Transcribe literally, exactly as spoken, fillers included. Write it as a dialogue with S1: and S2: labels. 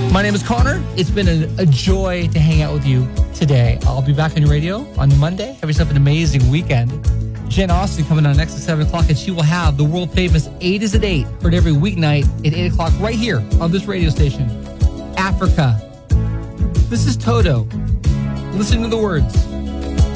S1: My name is Connor. It's been a, a joy to hang out with you today. I'll be back on your radio on Monday. Have yourself an amazing weekend. Jen Austen coming on next at seven o'clock, and she will have the world famous eight is at eight, heard every weeknight at eight o'clock right here on this radio station. Africa. This is Toto. Listen to the words.